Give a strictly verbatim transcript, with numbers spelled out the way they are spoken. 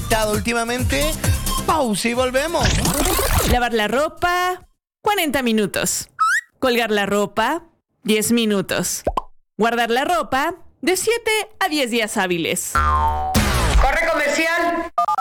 afectado últimamente? Pausa y volvemos. Lavar la ropa, cuarenta minutos. Colgar la ropa, diez minutos. Guardar la ropa, de siete a diez días hábiles. ¡Corre comercial!